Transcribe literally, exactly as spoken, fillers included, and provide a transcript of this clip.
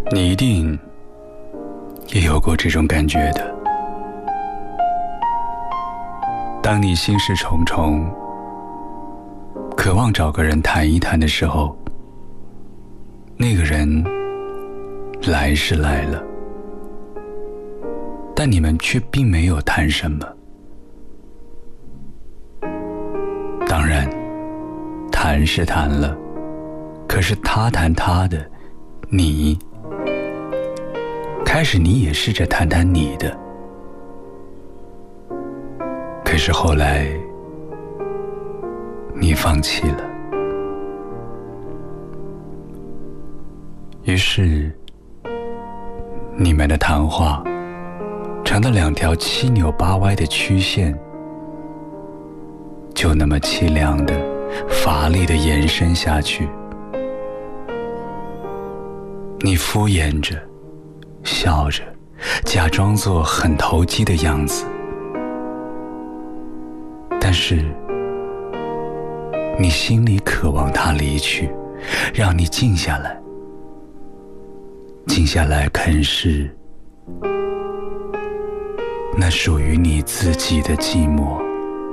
你一定也有过这种感觉的。当你心事重重，渴望找个人谈一谈的时候，那个人来是来了，但你们却并没有谈什么。当然，谈是谈了，可是他谈他的，你开始你也试着谈谈你的，可是后来你放弃了。于是你们的谈话成了两条七扭八歪的曲线，就那么凄凉的乏力的延伸下去。你敷衍着笑着，假装作很投机的样子，但是你心里渴望他离去，让你静下来，静下来啃噬那属于你自己的寂寞。